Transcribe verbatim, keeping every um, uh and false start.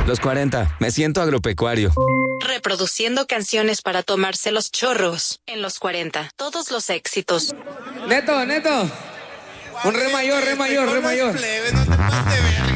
Los cuarenta, me siento agropecuario. Reproduciendo canciones para tomarse los chorros. En los cuarenta, todos los éxitos. Neto, Neto. Un re mayor, re mayor, re mayor. Plebe, no te pases de ver.